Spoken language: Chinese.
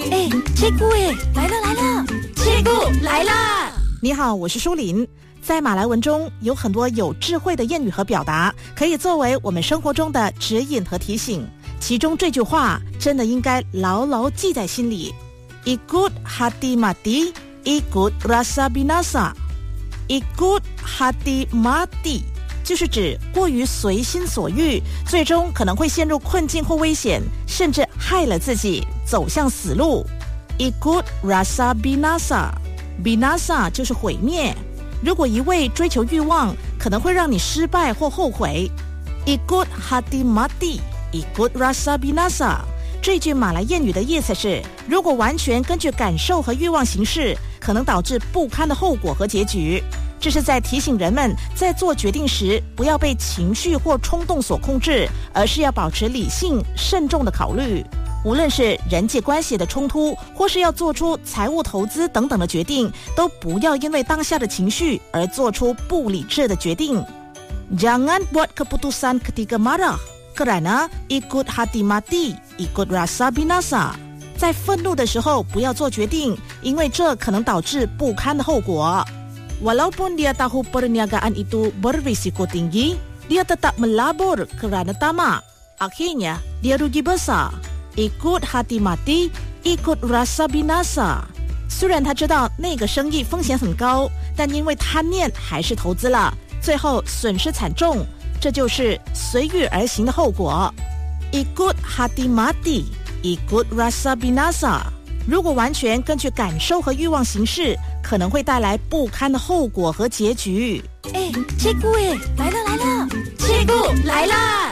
哎，切姑哎，来了来了，切姑来啦！ 你好，我是舒琳。在马来文中有很多有智慧的谚语和表达，可以作为我们生活中的指引和提醒。其中这句话真的应该牢牢记在心里。Ikut hati mati, ikut rasa binasa. Ikut hati mati 就是指过于随心所欲，最终可能会陷入困境或危险，甚至害了自己，走向死路。Ikut rasa binasa 就是毁灭。如果一味追求欲望，可能会让你失败或后悔。Ikut hati mati, ikut rasa binasa 这句马来谚语的意思是，如果完全根据感受和欲望行事，可能导致不堪的后果和结局。这是在提醒人们，在做决定时不要被情绪或冲动所控制，而是要保持理性、慎重的考虑。无论是人际关系的冲突，或是要做出财务投资等等的决定，都不要因为当下的情绪而做出不理智的决定。Jangan buat keputusan ketika marah, kerana ikut hati mati, ikut rasa binasa. 在愤怒的时候不要做决定，因为这可能导致不堪的后果。Walaupun dia tahu perniagaan itu berisiko tinggi, dia tetap melabur kerana tamak. Akhirnya, dia rugi besar.Ikut hati mati, ikut rasa binasa. 虽然他知道那个生意风险很高，但因为贪念还是投资了，最后损失惨重，这就是随遇而行的后果。Ikut hati mati, ikut rasa binasa. 如果完全根据感受和欲望行事，可能会带来不堪的后果和结局。 哎，切姑哎，来了来了，切姑来啦！